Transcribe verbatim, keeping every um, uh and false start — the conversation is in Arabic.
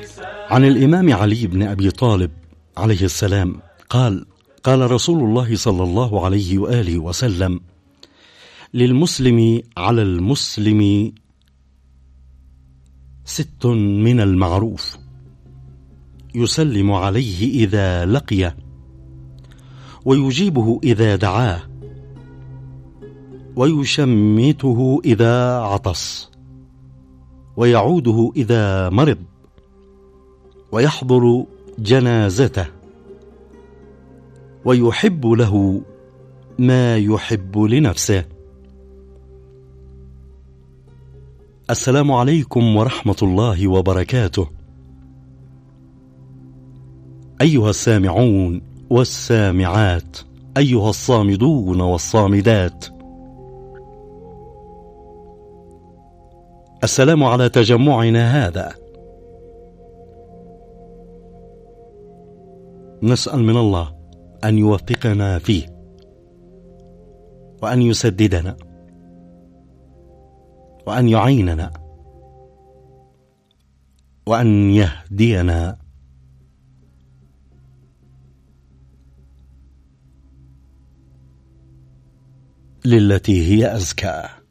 عن الإمام علي بن أبي طالب عليه السلام قال: قال رسول الله صلى الله عليه وآله وسلم: للمسلم على المسلم ست من المعروف، يسلم عليه إذا لقيه، ويجيبه إذا دعاه، ويشمته إذا عطس، ويعوده إذا مرض، ويحضر جنازته، ويحب له ما يحب لنفسه. السلام عليكم ورحمة الله وبركاته. أيها السامعون والسامعات، أيها الصامدون والصامدات، السلام على تجمعنا هذا. نسأل من الله أن يوفقنا فيه، وأن يسددنا، وأن يعيننا، وأن يهدينا للتي هي أزكى.